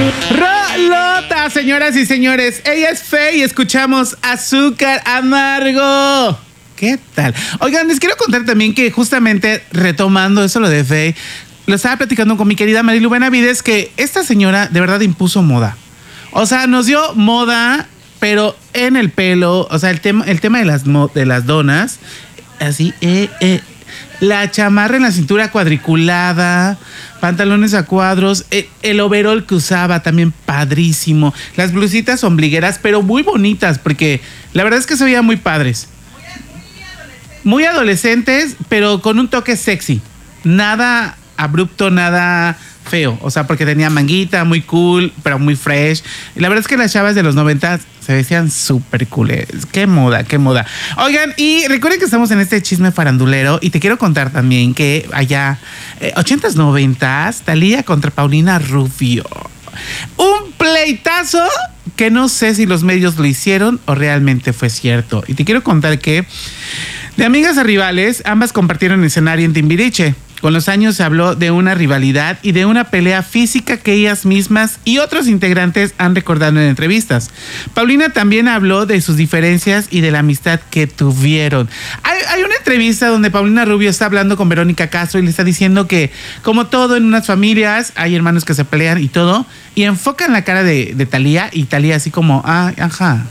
Rolota, señoras y señores. Ella es Faye y escuchamos Azúcar Amargo. ¿Qué tal? Oigan, les quiero contar también que justamente retomando eso lo de Faye, lo estaba platicando con mi querida Marilu Benavides, que esta señora de verdad impuso moda. O sea, nos dio moda, pero en el pelo. O sea, el tema de las donas, así, la chamarra en la cintura cuadriculada, pantalones a cuadros, el overol que usaba también padrísimo, las blusitas ombligueras, pero muy bonitas, porque la verdad es que se veían muy padres. Muy adolescentes, pero con un toque sexy. Nada abrupto, nada feo. O sea, porque tenía manguita, muy cool, pero muy fresh. Y la verdad es que las chavas de los 90 se vestían súper cool. Qué moda, qué moda. Oigan, y recuerden que estamos en este chisme farandulero. Y te quiero contar también que allá, 80s, 90s, Thalía contra Paulina Rubio. Un pleitazo que no sé si los medios lo hicieron o realmente fue cierto. Y te quiero contar que de amigas a rivales, ambas compartieron escenario en Timbiriche. Con los años se habló de una rivalidad y de una pelea física que ellas mismas y otros integrantes han recordado en entrevistas. Paulina también habló de sus diferencias y de la amistad que tuvieron. Hay una entrevista donde Paulina Rubio está hablando con Verónica Castro y le está diciendo que, como todo en unas familias, hay hermanos que se pelean y todo, y enfocan la cara de Thalía, y Thalía así como, ajá,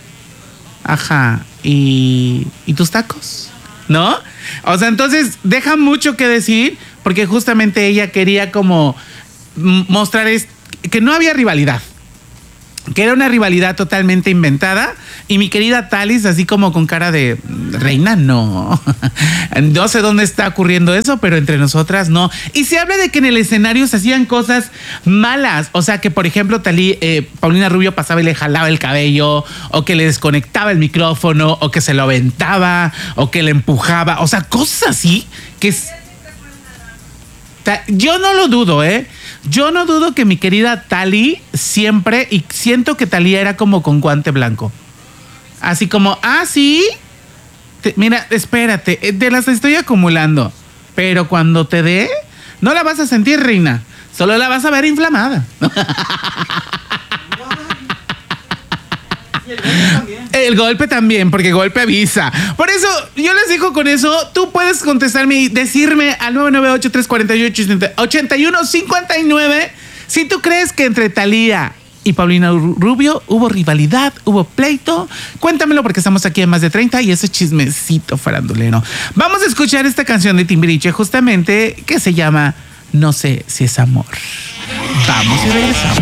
¿y tus tacos? ¿No? O sea, entonces deja mucho que decir, porque justamente ella quería como mostrar que no había rivalidad, que era una rivalidad totalmente inventada. Y mi querida Thalys, así como con cara de reina, no. No sé dónde está ocurriendo eso, pero entre nosotras no. Y se habla de que en el escenario se hacían cosas malas. O sea, que por ejemplo Paulina Rubio pasaba y le jalaba el cabello, o que le desconectaba el micrófono, o que se lo aventaba, o que le empujaba. O sea, cosas así que yo no lo dudo, Yo no dudo que mi querida Thalí siempre, y siento que Thalía era como con guante blanco. Así como, ¿sí? Mira, espérate, te las estoy acumulando. Pero cuando te dé, no la vas a sentir, reina. Solo la vas a ver inflamada. El golpe también, porque golpe avisa. Por eso, yo les digo con eso, tú puedes contestarme y decirme al 998-348-8159 si tú crees que entre Thalía y Paulina Rubio hubo rivalidad, hubo pleito. Cuéntamelo, porque estamos aquí en Más de 30 y ese chismecito farandulero. Vamos a escuchar esta canción de Timbiriche, justamente, que se llama No sé si es amor. Vamos y regresamos.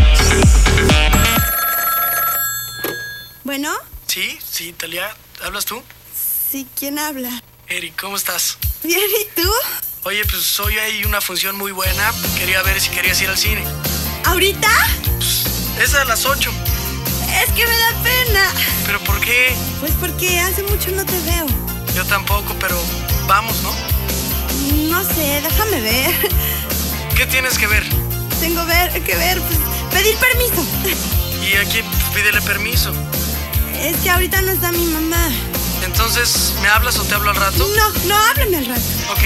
¿Bueno? Sí, Thalía, ¿hablas tú? Sí, ¿quién habla? Eric, ¿cómo estás? Bien, ¿y tú? Oye, pues hoy hay una función muy buena. Quería ver si querías ir al cine. ¿Ahorita? Pues, es a las 8. Es que me da pena. ¿Pero por qué? Pues porque hace mucho no te veo. Yo tampoco, pero vamos, ¿no? No sé, déjame ver. ¿Qué tienes que ver? Tengo que ver, pues, pedir permiso. ¿Y a quién pídele permiso? Es que ahorita no está mi mamá. Entonces, ¿me hablas o te hablo al rato? No, háblame al rato. Ok.